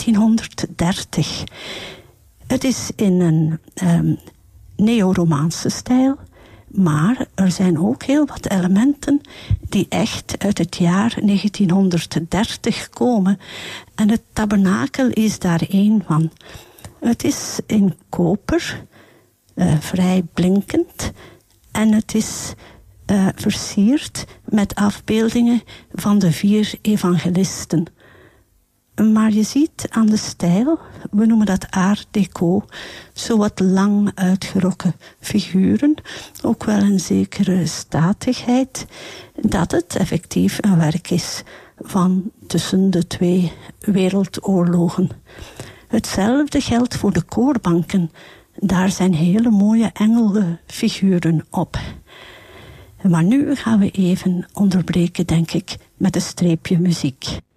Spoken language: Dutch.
1930. Het is in een neoromaanse stijl, maar er zijn ook heel wat elementen die echt uit het jaar 1930 komen. En het tabernakel is daar één van. Het is in koper, vrij blinkend, en het is versierd met afbeeldingen van de 4 evangelisten. Maar je ziet aan de stijl, we noemen dat art deco, zo wat lang uitgerokken figuren, ook wel een zekere statigheid, dat het effectief een werk is van tussen de 2 wereldoorlogen. Hetzelfde geldt voor de koorbanken. Daar zijn hele mooie engelfiguren op. Maar nu gaan we even onderbreken, denk ik, met een streepje muziek.